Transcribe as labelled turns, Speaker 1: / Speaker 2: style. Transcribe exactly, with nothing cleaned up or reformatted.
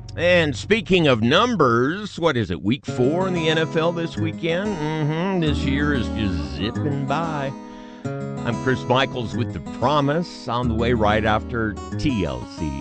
Speaker 1: And speaking of numbers, what is it, week four in the N F L this weekend? Mm-hmm. This year is just zipping by. I'm Chris Michaels with The Promise on the way right after T L C.